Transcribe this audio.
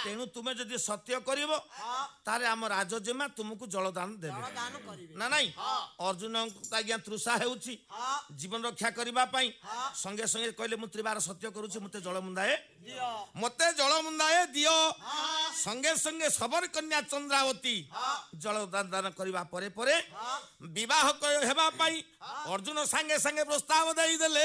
ତେଣୁ ତୁମେ ଯଦି ସତ୍ୟ କରିବ ତାହେଲେ ଆମ ରାଜଜେମା ତୁମକୁ ଜଳଦାନ ଦେବେ ନା ନାଇଁ ଅର୍ଜୁନ ଆଜ୍ଞା ତୃଷା ହେଉଛି ଜୀବନ ରକ୍ଷା କରିବା ପାଇଁ ସଙ୍ଗେ ସଙ୍ଗେ କହିଲେ ମୁଁ ତ୍ରିବାର ସତ୍ୟ କରୁଛି ମତେ ଜଳ ମୁନ୍ଦାଏ ଦିଅ ସଙ୍ଗେ ସଙ୍ଗେ ଶବର କନ୍ୟା ଚନ୍ଦ୍ରାବତୀ ଜଳଦାନ କରିବା ପରେ ପରେ ବିବାହ ହେବା ପାଇଁ ଅର୍ଜୁନ ସାଙ୍ଗେ ସାଙ୍ଗେ ପ୍ରସ୍ତାବ ଦେଇଦେଲେ